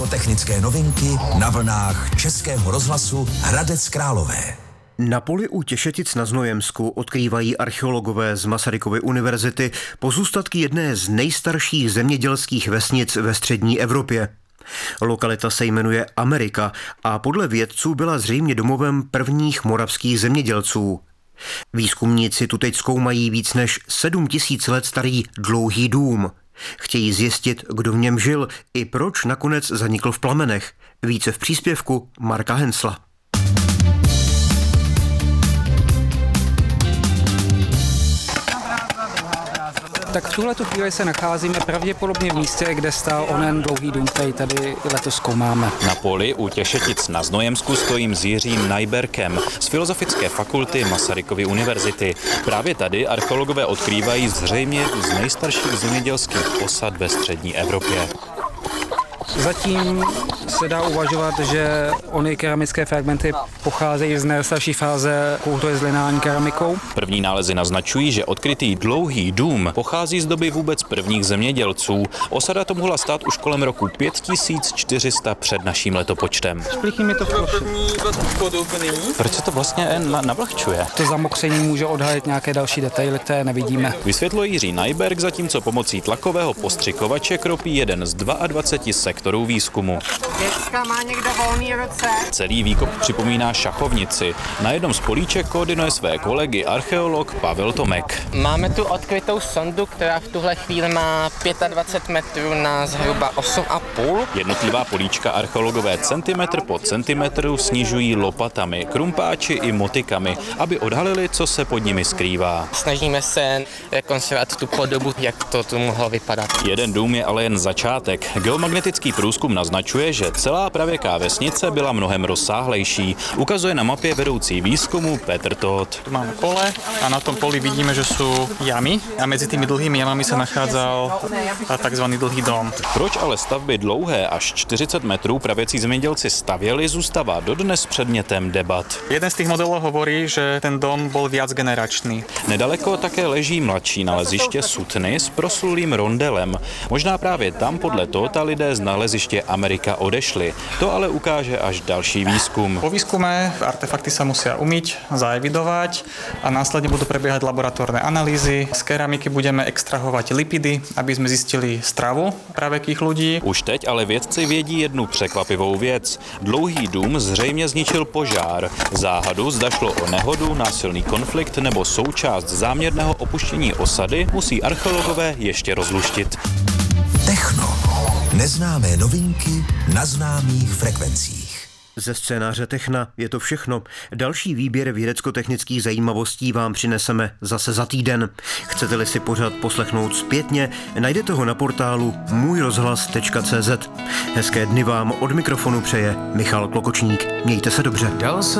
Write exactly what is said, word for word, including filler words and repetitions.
Vědecko-technické novinky na vlnách Českého rozhlasu Hradec Králové. Na poli u Těšetic na Znojemsku odkrývají archeologové z Masarykovy univerzity pozůstatky jedné z nejstarších zemědělských vesnic ve střední Evropě. Lokalita se jmenuje Amerika a podle vědců byla zřejmě domovem prvních moravských zemědělců. Výzkumníci tu teď zkoumají víc než sedm tisíc let starý dlouhý dům. Chtějí zjistit, kdo v něm žil i proč nakonec zanikl v plamenech. Více v příspěvku Marka Hensla. Tak v tuhletu chvíli se nacházíme pravděpodobně v místě, kde stál onen dlouhý dům, který tady letos zkoumáme. Na poli u Těšetic na Znojemsku stojím s Jiřím Najberkem z Filozofické fakulty Masarykovy univerzity. Právě tady archeologové odkrývají zřejmě z nejstarších zemědělských osad ve střední Evropě. Zatím se dá uvažovat, že ony keramické fragmenty pocházejí z nejstarší fáze kultury s lineární keramikou. První nálezy naznačují, že odkrytý dlouhý dům pochází z doby vůbec prvních zemědělců. Osada to mohla stát už kolem roku pět tisíc čtyři sta před naším letopočtem. Šplichy mi to v ploše. Proč se to vlastně navlhčuje? To zamokření může odhalit nějaké další detaily, které nevidíme. Vysvětluje Jiří Najberk, zatímco pomocí tlakového postřikovače kropí jeden z dvaceti dvou sektorů výzkumu. Děcka, má někdo volný ruce? Celý výkop připomíná šachovnici. Na jednom z políček koordinuje své kolegy archeolog Pavel Tomek. Máme tu odkrytou sondu, která v tuhle chvíli má dvacet pět metrů na zhruba osm a půl. Jednotlivá políčka archeologové centimetr po centimetru snižují lopatami, krumpáči i motikami, aby odhalili, co se pod nimi skrývá. Snažíme se rekonstruovat tu podobu, jak to tu mohlo vypadat. Jeden dům je ale jen začátek. Geomagnetický průzkum naznačuje, že celá pravěká vesnice byla mnohem rozsáhlejší. Ukazuje na mapě vedoucí výzkumu Petr Todt. Tu máme pole a na tom poli vidíme, že sú jamy a mezi tými dlhými jamami se nachádzal takzvaný dlhý dom. Proč ale stavby dlouhé až čtyřicet metrů pravěcí zemědělci stavěli, zůstává dodnes předmětem debat. Jeden z těch modelů hovorí, že ten dom byl viacgeneračný. Nedaleko také leží mladší naleziště Sutny s proslulým rondelem. Možná právě tam podle Todta lidé z naleziště Amerika odešli. To ale ukáže až další výzkum. Po výzkume artefakty sa musia umyť, zaevidovať a následne budú prebiehať laboratórne analýzy. Z keramiky budeme extrahovať lipidy, aby sme zistili stravu pravěkých lidí. Už teď ale vědci vědí jednu překvapivou věc. Dlouhý dům zřejmě zničil požár. Záhadu, zda šlo o nehodu, násilný konflikt nebo součást záměrného opuštění osady, musí archeologové ještě rozluštit. Techno. Neznámé novinky na známých frekvencích. Ze scénáře Techna je to všechno. Další výběr vědecko-technických zajímavostí vám přineseme zase za týden. Chcete-li si pořád poslechnout zpětně, najdete ho na portálu můj rozhlas tečka cé zet. Hezké dny vám od mikrofonu přeje Michal Klokočník. Mějte se dobře.